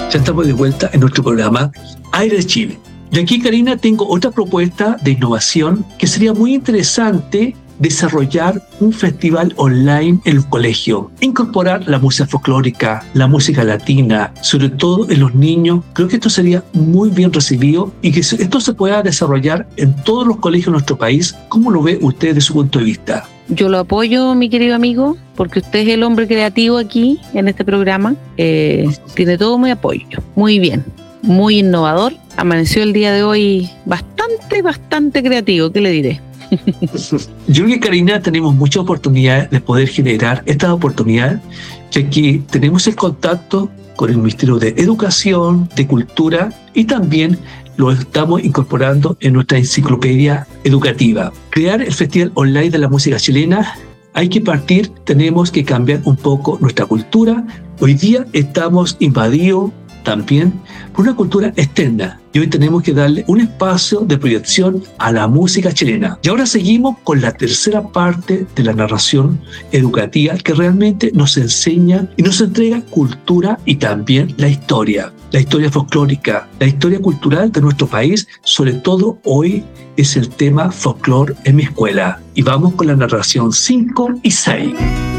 Ya estamos de vuelta en nuestro programa Aire de Chile. Y aquí, Karina, tengo otra propuesta de innovación que sería muy interesante desarrollar un festival online en el colegio. Incorporar la música folclórica, la música latina, sobre todo en los niños. Creo que esto sería muy bien recibido y que esto se pueda desarrollar en todos los colegios de nuestro país. ¿Cómo lo ve usted desde su punto de vista? Yo lo apoyo, mi querido amigo, porque usted es el hombre creativo aquí en este programa. Tiene todo mi apoyo. Muy bien, muy innovador. Amaneció el día de hoy bastante creativo. ¿Qué le diré? Yo creo que, Karina, tenemos muchas oportunidades de poder generar estas oportunidades, ya que tenemos el contacto con el Ministerio de Educación, de Cultura, y también lo estamos incorporando en nuestra enciclopedia educativa. Crear el Festival Online de la Música Chilena, hay que partir, tenemos que cambiar un poco nuestra cultura. Hoy día estamos invadidos también por una cultura externa y hoy tenemos que darle un espacio de proyección a la música chilena. Y ahora seguimos con la tercera parte de la narración educativa que realmente nos enseña y nos entrega cultura y también la historia folclórica, la historia cultural de nuestro país. Sobre todo hoy es el tema folclore en mi escuela. Y vamos con la narración 5 y 6.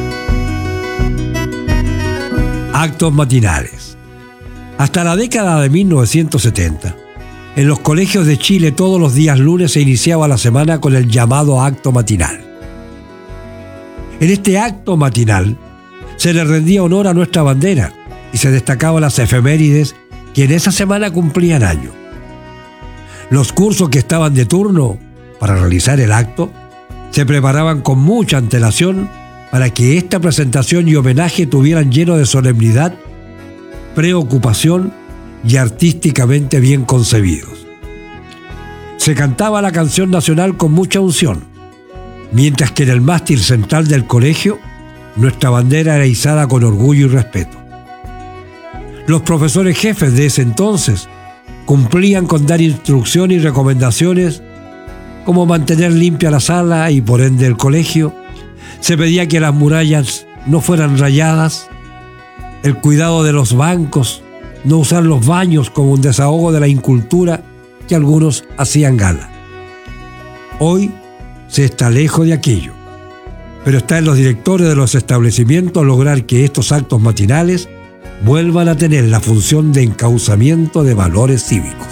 Actos matinales. Hasta la década de 1970, en los colegios de Chile todos los días lunes se iniciaba la semana con el llamado acto matinal. En este acto matinal se le rendía honor a nuestra bandera y se destacaban las efemérides que en esa semana cumplían año. Los cursos que estaban de turno para realizar el acto se preparaban con mucha antelación para que esta presentación y homenaje tuvieran lleno de solemnidad, preocupación y artísticamente bien concebidos. Se cantaba la canción nacional con mucha unción, mientras que en el mástil central del colegio nuestra bandera era izada con orgullo y respeto. Los profesores jefes de ese entonces cumplían con dar instrucción y recomendaciones como mantener limpia la sala y por ende el colegio. Se pedía que las murallas no fueran rayadas, el cuidado de los bancos, no usar los baños como un desahogo de la incultura que algunos hacían gala. Hoy se está lejos de aquello, pero está en los directores de los establecimientos lograr que estos actos matinales vuelvan a tener la función de encauzamiento de valores cívicos.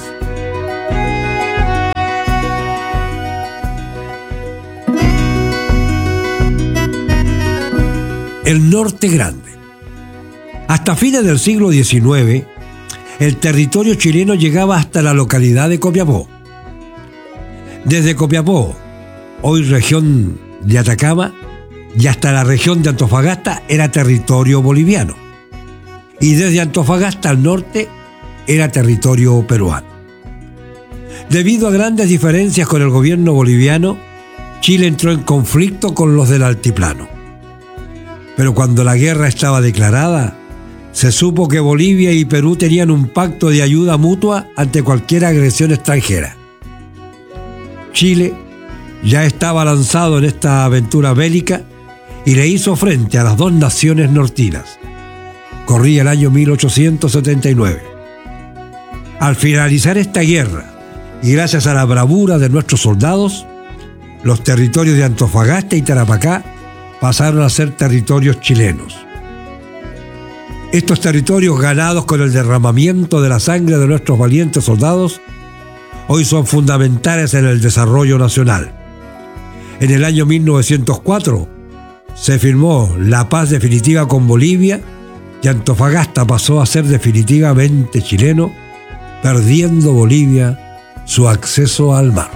El Norte Grande. Hasta fines del siglo XIX, el territorio chileno llegaba hasta la localidad de Copiapó. Desde Copiapó, hoy región de Atacama, y hasta la región de Antofagasta era territorio boliviano. Y desde Antofagasta al norte era territorio peruano. Debido a grandes diferencias con el gobierno boliviano, Chile entró en conflicto con los del altiplano. Pero cuando la guerra estaba declarada, se supo que Bolivia y Perú tenían un pacto de ayuda mutua ante cualquier agresión extranjera. Chile ya estaba lanzado en esta aventura bélica y le hizo frente a las dos naciones nortinas. Corría el año 1879. Al finalizar esta guerra, y gracias a la bravura de nuestros soldados, los territorios de Antofagasta y Tarapacá pasaron a ser territorios chilenos. Estos territorios ganados con el derramamiento de la sangre de nuestros valientes soldados hoy son fundamentales en el desarrollo nacional. En el año 1904 se firmó la paz definitiva con Bolivia y Antofagasta pasó a ser definitivamente chileno, perdiendo Bolivia su acceso al mar.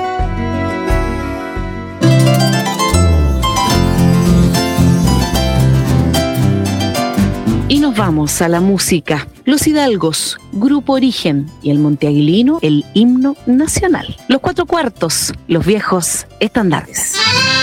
Y nos vamos a la música. Los Hidalgos, Grupo Origen, y el Monteaguilino, el himno nacional. Los Cuatro Cuartos, los viejos estandartes.